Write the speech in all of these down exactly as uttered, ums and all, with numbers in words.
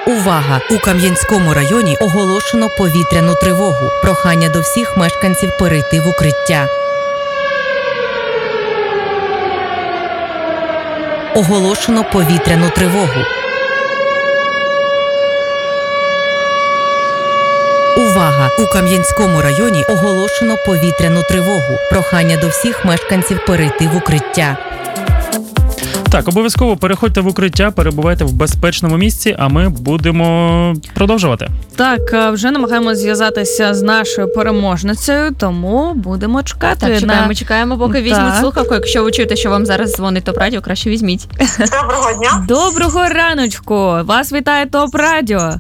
Увага! У Кам'янському районі оголошено повітряну тривогу. Прохання до всіх мешканців перейти в укриття. Оголошено повітряну тривогу. Увага! У Кам'янському районі оголошено повітряну тривогу. Прохання до всіх мешканців перейти в укриття. Так, обов'язково переходьте в укриття, перебувайте в безпечному місці, а ми будемо продовжувати. Так, вже намагаємося зв'язатися з нашою переможницею, тому будемо чекати. Так, чекаємо, на... чекаємо, поки візьмуть Так. слухавку. Якщо ви чуєте, що вам зараз дзвонить ТОП Радіо, краще візьміть. Доброго дня. Доброго раночку! Вас вітає ТОП Радіо.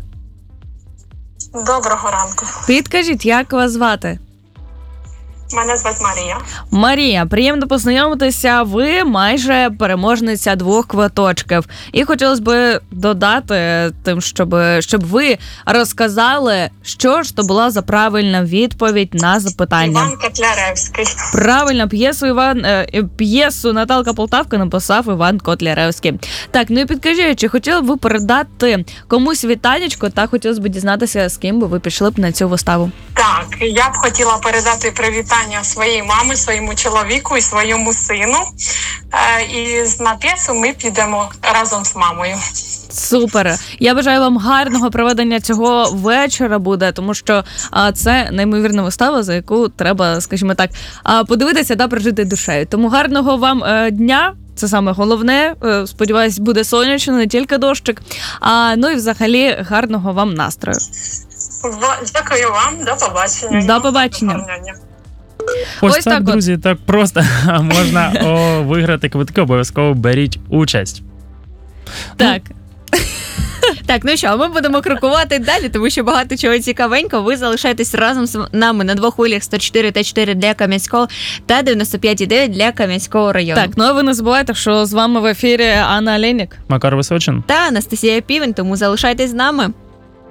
Доброго ранку. Підкажіть, як вас звати? Мене звати Марія. Марія, приємно познайомитися. Ви майже переможниця двох квиточків. І хотілося б додати тим, щоб, щоб ви розказали, що ж то була за правильна відповідь на запитання. Іван Котляревський. Правильно, п'єсу Іван е, п'єсу Наталка Полтавка написав Іван Котляревський. Так, ну і підкажіть, чи хотіли б ви передати комусь вітанечко, та хотілося б дізнатися, з ким би ви пішли б на цю виставу? Так, я б хотіла передати привітання своїй мамі, своєму чоловіку і своєму сину. Е, і на п'єсу ми підемо разом з мамою. Супер! Я бажаю вам гарного проведення цього вечора буде, тому що а, це неймовірна вистава, за яку треба, скажімо так, а, подивитися та прожити душею. Тому гарного вам е, дня! Це саме головне. Е, сподіваюсь, буде сонячно, не тільки дощик. А, ну і взагалі гарного вам настрою. Дякую вам, до побачення. До побачення. Ось, Ось так, так от. друзі, так просто можна о, виграти квитки, обов'язково беріть участь. Так. Так, ну що, ми будемо крокувати далі, тому що багато чого цікавенького. Ви залишаєтесь разом з нами на двох хвилях сто чотири та чотири для Кам'янського та дев'яносто п'ять і дев'ять для Кам'янського району. Так, ну а ви не забувайте, що з вами в ефірі Анна Оленік. Макар Височин. Та Анастасія Півень, тому залишайтесь з нами.